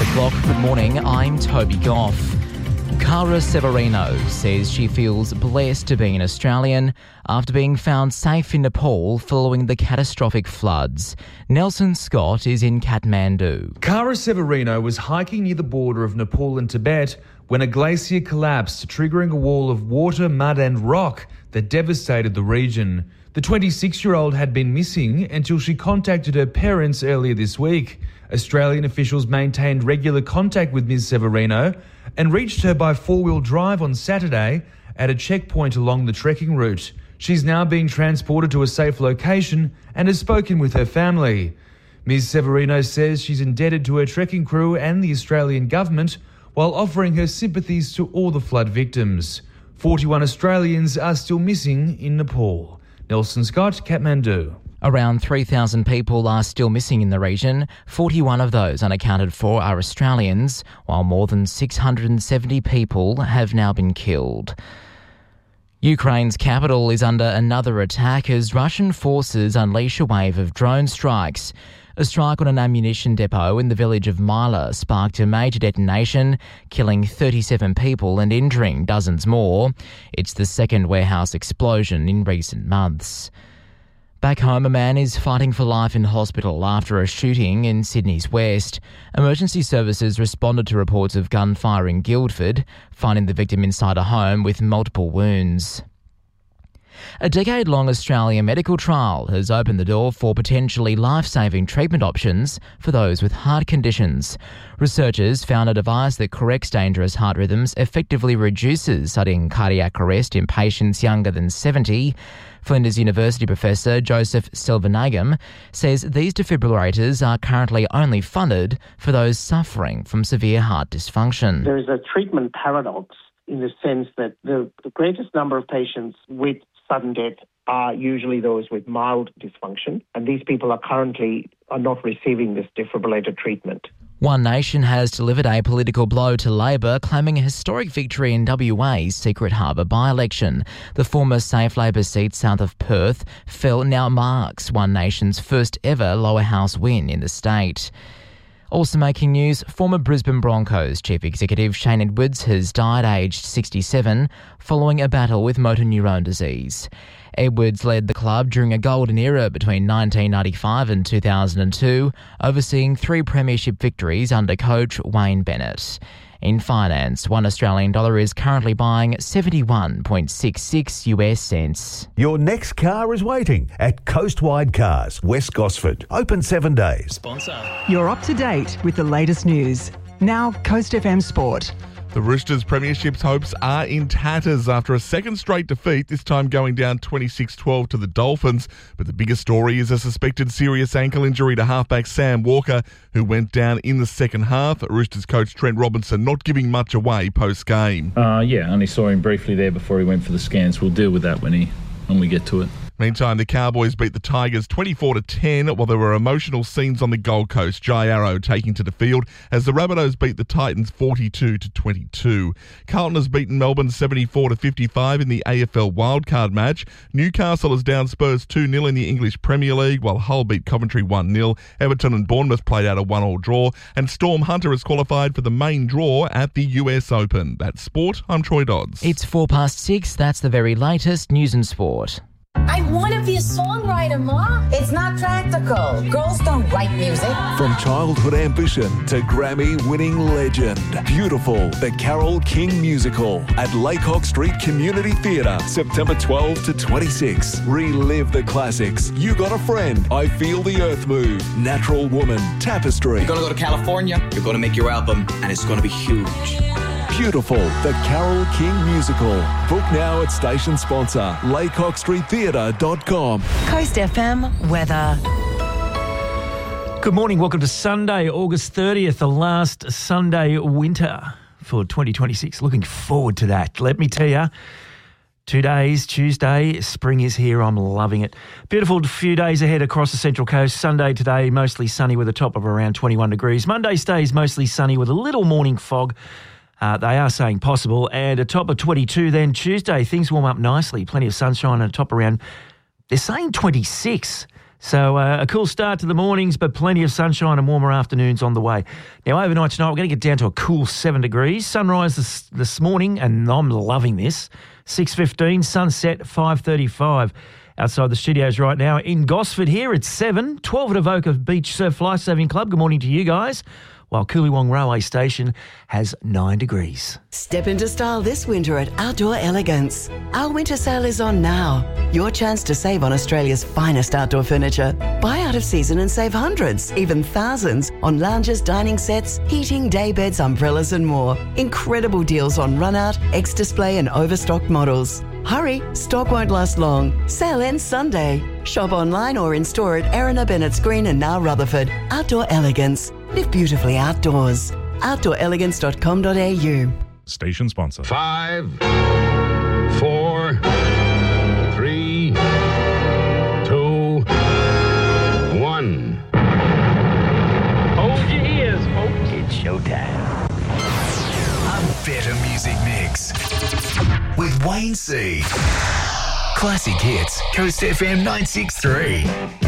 o'clock. Good morning, I'm Toby Goff. Cara Severino says she feels blessed to be an Australian after being found safe in Nepal following the catastrophic floods. Nelson Scott is in Kathmandu. Cara Severino was hiking near the border of Nepal and Tibet when a glacier collapsed, triggering a wall of water, mud and rock that devastated the region. The 26-year-old had been missing until she contacted her parents earlier this week. Australian officials maintained regular contact with Ms Severino and reached her by four-wheel drive on Saturday at a checkpoint along the trekking route. She's now being transported to a safe location and has spoken with her family. Ms Severino says she's indebted to her trekking crew and the Australian government while offering her sympathies to all the flood victims. 41 Australians are still missing in Nepal. Nelson Scott, Kathmandu. Around 3,000 people are still missing in the region. 41 of those unaccounted for are Australians, while more than 670 people have now been killed. Ukraine's capital is under another attack as Russian forces unleash a wave of drone strikes. A strike on an ammunition depot in the village of Myla sparked a major detonation, killing 37 people and injuring dozens more. It's the second warehouse explosion in recent months. Back home, a man is fighting for life in hospital after a shooting in Sydney's west. Emergency services responded to reports of gunfire in Guildford, finding the victim inside a home with multiple wounds. A decade-long Australian medical trial has opened the door for potentially life-saving treatment options for those with heart conditions. Researchers found a device that corrects dangerous heart rhythms effectively reduces sudden cardiac arrest in patients younger than 70. Flinders University professor Joseph Selvanagam says these defibrillators are currently only funded for those suffering from severe heart dysfunction. There is a treatment paradox in the sense that the greatest number of patients with sudden death are usually those with mild dysfunction, and these people are not receiving this defibrillator treatment. One Nation has delivered a political blow to Labor, claiming a historic victory in WA's Secret Harbour by-election. The former safe Labor seat south of Perth now marks One Nation's first ever lower house win in the state. Also making news, former Brisbane Broncos chief executive Shane Edwards has died aged 67 following a battle with motor neurone disease. Edwards led the club during a golden era between 1995 and 2002, overseeing 3 premiership victories under coach Wayne Bennett. In finance, $1 Australian is currently buying 71.66 US cents. Your next car is waiting at Coastwide Cars, West Gosford. Open 7 days. Sponsor. You're up to date with the latest news. Now, Coast FM Sport. The Roosters' premiership's hopes are in tatters after a second straight defeat, this time going down 26-12 to the Dolphins. But the biggest story is a suspected serious ankle injury to halfback Sam Walker, who went down in the second half. Roosters coach Trent Robinson not giving much away post-game. Only saw him briefly there before he went for the scans. We'll deal with that when we get to it. Meantime, the Cowboys beat the Tigers 24-10 while there were emotional scenes on the Gold Coast. Jai Arrow taking to the field as the Rabbitohs beat the Titans 42-22. Carlton has beaten Melbourne 74-55 in the AFL wildcard match. Newcastle has down Spurs 2-0 in the English Premier League while Hull beat Coventry 1-0. Everton and Bournemouth played out a 1-1 draw and Storm Hunter has qualified for the main draw at the US Open. That's sport. I'm Troy Dodds. It's 6:04. That's the very latest news and sport. I want to be a songwriter, Ma. It's not practical. Girls don't write music. From childhood ambition to Grammy-winning legend. Beautiful, the Carole King musical at Laycock Street Community Theatre, September 12 to 26. Relive the classics. You Got a Friend, I Feel the Earth Move, Natural Woman, Tapestry. You're going to go to California, you're going to make your album, and it's going to be huge. Beautiful, the Carole King musical. Book now at station sponsor, laycockstreettheatre.com. Coast FM weather. Good morning. Welcome to Sunday, August 30th, the last Sunday winter for 2026. Looking forward to that. Let me tell you, 2 days, Tuesday, spring is here. I'm loving it. Beautiful few days ahead across the Central Coast. Sunday today, mostly sunny with a top of around 21 degrees. Monday stays mostly sunny with a little morning fog. They are saying possible. And a top of 22 then Tuesday. Things warm up nicely. Plenty of sunshine and a top around, they're saying 26. So a cool start to the mornings, but plenty of sunshine and warmer afternoons on the way. Now, overnight tonight, we're going to get down to a cool 7 degrees. Sunrise this morning, and I'm loving this, 6:15, sunset 5:35. Outside the studios right now in Gosford here, it's 7, 12 at Avoca Beach Surf Lifesaving Club. Good morning to you guys. While Coolywong Railway Station has 9 degrees. Step into style this winter at Outdoor Elegance. Our winter sale is on now. Your chance to save on Australia's finest outdoor furniture. Buy out of season and save hundreds, even thousands, on lounges, dining sets, heating, day beds, umbrellas and more. Incredible deals on run-out, ex-display and overstocked models. Hurry, stock won't last long. Sale ends Sunday. Shop online or in store at Erina, Bennett's Green and now Rutherford. Outdoor Elegance. Live beautifully outdoors. OutdoorElegance.com.au. Station sponsor. 5, 4, 3, 2, 1. Hold your ears, folks. It's showtime. A better music mix with Wayne C. Classic hits, Coast FM 963.